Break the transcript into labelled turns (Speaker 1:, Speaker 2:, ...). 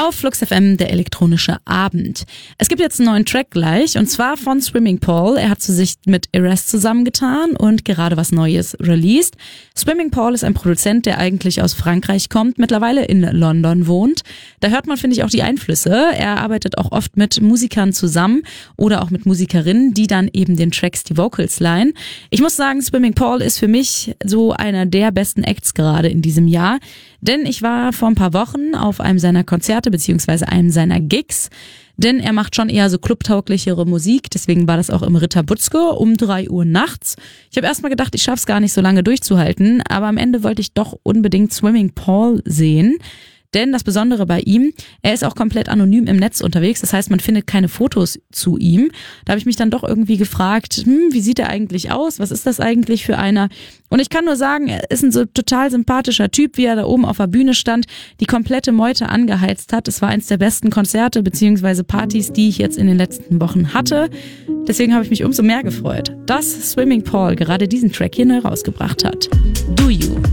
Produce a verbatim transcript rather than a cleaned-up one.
Speaker 1: Auf Flux F M, der elektronische Abend. Es gibt jetzt einen neuen Track gleich, und zwar von Swimming Paul. Er hat zu sich mit Erez zusammengetan und gerade was Neues released. Swimming Paul ist ein Produzent, der eigentlich aus Frankreich kommt, mittlerweile in London wohnt. Da hört man, finde ich, auch die Einflüsse. Er arbeitet auch oft mit Musikern zusammen oder auch mit Musikerinnen, die dann eben den Tracks die Vocals leihen. Ich muss sagen, Swimming Paul ist für mich so einer der besten Acts gerade in diesem Jahr, denn ich war vor ein paar Wochen auf einem seiner Konzerte beziehungsweise einem seiner Gigs, denn er macht schon eher so clubtauglichere Musik, deswegen war das auch im Ritter Butzke um drei Uhr nachts. Ich habe erstmal gedacht, ich schaff's gar nicht so lange durchzuhalten, aber am Ende wollte ich doch unbedingt Swimming Paul sehen. Denn das Besondere bei ihm, er ist auch komplett anonym im Netz unterwegs, das heißt, man findet keine Fotos zu ihm. Da habe ich mich dann doch irgendwie gefragt, hm, wie sieht er eigentlich aus? Was ist das eigentlich für einer? Und ich kann nur sagen, er ist ein so total sympathischer Typ, wie er da oben auf der Bühne stand, die komplette Meute angeheizt hat. Es war eins der besten Konzerte bzw. Partys, die ich jetzt in den letzten Wochen hatte. Deswegen habe ich mich umso mehr gefreut, dass Swimming Paul gerade diesen Track hier neu rausgebracht hat. Do You.